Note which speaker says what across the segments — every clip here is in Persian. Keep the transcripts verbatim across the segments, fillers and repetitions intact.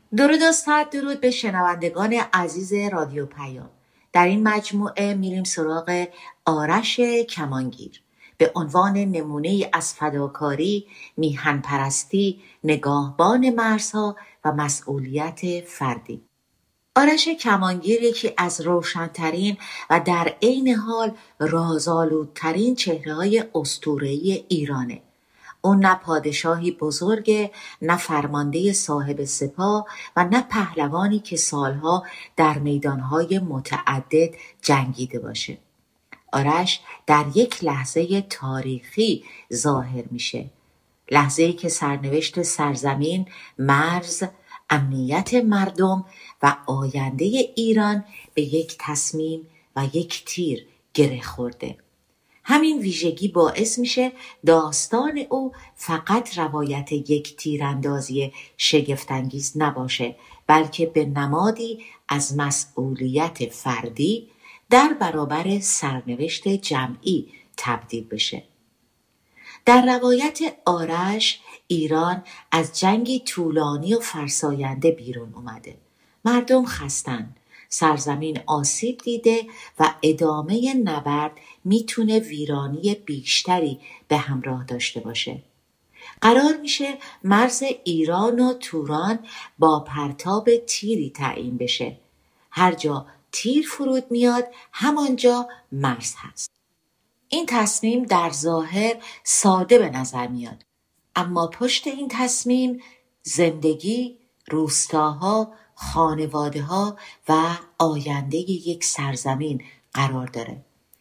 Speaker 1: درود و صد درود به شنوندگان عزیز رادیو پیام. در این مجموعه میریم سراغ آرش کمانگیر به عنوان نمونه از فداکاری، میهن پرستی، نگاهبان مرزها و مسئولیت فردی. آرش کمانگیر یکی از روشن‌ترین و در عین حال رازآلودترین چهره‌های اسطوره‌ای ایرانه. اون نه پادشاهی بزرگه، نه فرمانده صاحب سپاه و نه پهلوانی که سالها در میدانهای متعدد جنگیده باشه. آرش در یک لحظه تاریخی ظاهر میشه. لحظه‌ای که سرنوشت سرزمین، مرز، امنیت مردم و آینده ایران به یک تصمیم و یک تیر گره خورده. همین ویژگی باعث میشه داستان او فقط روایت یک تیراندازی شگفت‌انگیز نباشه، بلکه به نمادی از مسئولیت فردی در برابر سرنوشت جمعی تبدیل بشه. در روایت آرش، ایران از جنگی طولانی و فرساینده بیرون اومده. مردم خستن، سرزمین آسیب دیده و ادامه نبرد میتونه ویرانی بیشتری به همراه داشته باشه. قرار میشه مرز ایران و توران با پرتاب تیری تعیین بشه. هر جا تیر فرود میاد همانجا مرز هست. این تصمیم در ظاهر ساده به نظر میاد، اما پشت این تصمیم زندگی، روستاها، خانواده‌ها و آینده یک سرزمین قرار داره.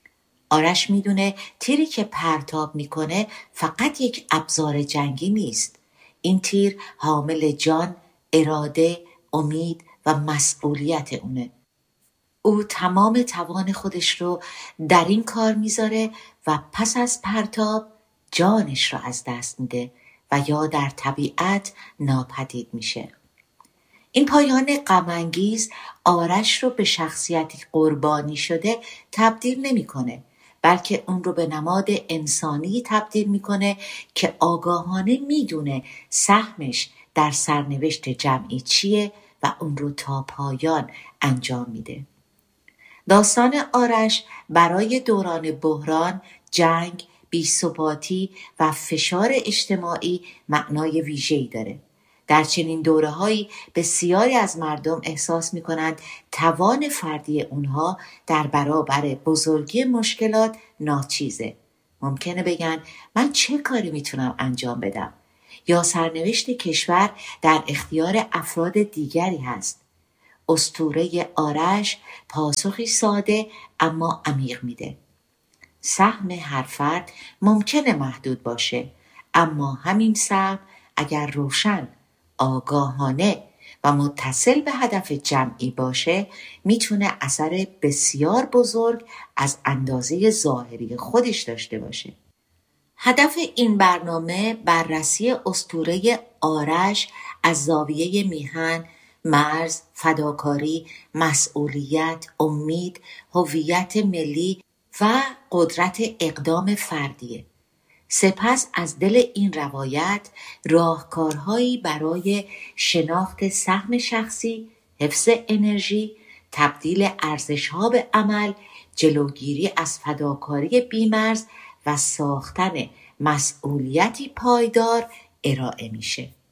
Speaker 1: آرش میدونه تیری که پرتاب میکنه فقط یک ابزار جنگی نیست. این تیر حامل جان، اراده، امید و مسئولیت اونه. او تمام توان خودش رو در این کار میذاره و پس از پرتاب جانش رو از دست میده و یا در طبیعت ناپدید میشه. این پایان غم‌انگیز آرش رو به شخصیتی قربانی شده تبدیل نمیکنه، بلکه اون رو به نماد انسانی تبدیل میکنه که آگاهانه میدونه سهمش در سرنوشت جمعی چیه و اون رو تا پایان انجام میده. داستان آرش برای دوران بحران، جنگ، بی‌ثباتی و فشار اجتماعی معنای ویژه‌ای داره. در چنین دوره‌هایی بسیاری از مردم احساس می‌کنند توان فردی اونها در برابر بزرگی مشکلات ناچیزه. ممکنه بگن من چه کاری میتونم انجام بدم؟ یا سرنوشت کشور در اختیار افراد دیگری هست. اسطوره آرش پاسخی ساده اما عمیق میده. سهم هر فرد ممکنه محدود باشه، اما همین سهم اگر روشن، آگاهانه و متصل به هدف جمعی باشه میتونه اثر بسیار بزرگ از اندازه ظاهری خودش داشته باشه. هدف این برنامه بررسی اسطوره آرش از زاویه میهن، مرز، فداکاری، مسئولیت، امید، هویت ملی و قدرت اقدام فردیه. سپس از دل این روایت راهکارهایی برای شناخت سهم شخصی، حفظ انرژی، تبدیل ارزش‌ها به عمل، جلوگیری از فداکاری بی‌مرز و ساختن مسئولیتی پایدار ارائه میشه.